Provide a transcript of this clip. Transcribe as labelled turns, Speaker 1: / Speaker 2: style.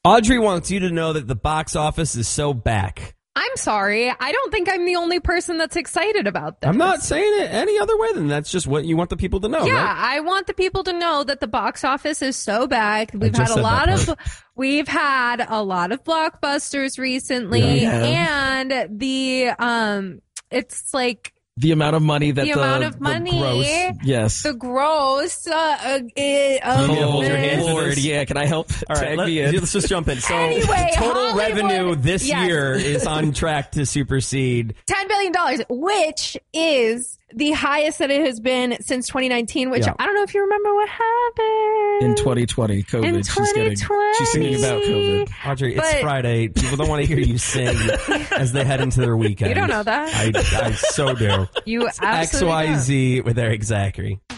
Speaker 1: Audrey wants you to know that the box office is so back.
Speaker 2: I'm sorry. I don't think I'm the only person that's excited about this.
Speaker 1: I'm not saying it any other way than that's just what you want the people to know,
Speaker 2: Yeah,
Speaker 1: right?
Speaker 2: I want the people to know that the box office is so back. We've had a lot of blockbusters recently, and it's like
Speaker 3: the amount of money that
Speaker 2: the
Speaker 3: gross, yes,
Speaker 2: the gross.
Speaker 1: Hold your hands forward.
Speaker 3: Yeah, can I help?
Speaker 1: All right, let's just jump in. So,
Speaker 2: anyway,
Speaker 1: total
Speaker 2: Hollywood,
Speaker 1: revenue this year is on track to supersede
Speaker 2: $10 billion, which is the highest that it has been since 2019, which I don't know if you remember what happened.
Speaker 3: In 2020, COVID.
Speaker 2: In 2020.
Speaker 3: She's singing about COVID.
Speaker 1: Audrey, it's Friday. People don't want to hear you sing as they head into their weekend.
Speaker 2: You don't know that.
Speaker 1: I so do.
Speaker 2: You absolutely
Speaker 1: XYZ with Eric Zachary.